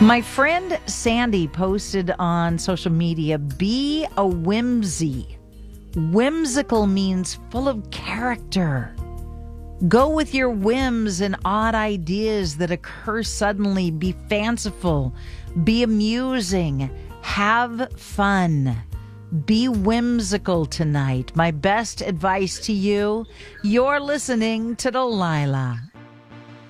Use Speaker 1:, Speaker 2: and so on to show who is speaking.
Speaker 1: My friend Sandy posted on social media, be a whimsy. Whimsical means full of character. Go with your whims and odd ideas that occur suddenly. Be fanciful. Be amusing. Have fun. Be whimsical tonight. My best advice to you, you're listening to Delilah.